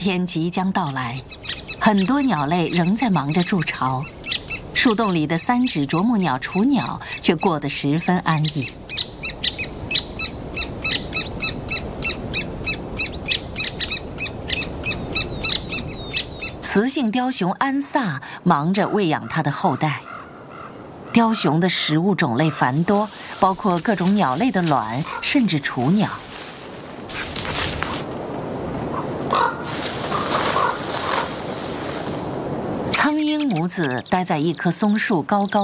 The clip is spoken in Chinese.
天即将到来，很多鸟类仍在忙着筑巢，树洞里的三指啄木鸟雏鸟却过得十分安逸。雌性雕熊安萨忙着喂养它的后代。雕熊的食物种类繁多，包括各种鸟类的卵，甚至雏鸟。苍鹰母子待在一棵松树高高